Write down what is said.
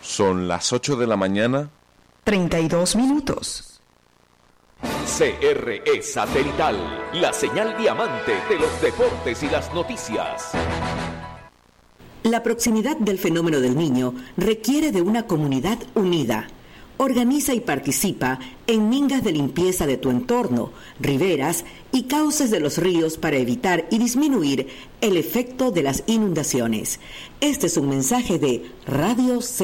Son las 8 de la mañana. 32 minutos. CRE Satelital, la señal diamante de los deportes y las noticias. La proximidad del fenómeno del Niño requiere de una comunidad unida. Organiza y participa en mingas de limpieza de tu entorno, riberas y cauces de los ríos para evitar y disminuir el efecto de las inundaciones. Este es un mensaje de Radio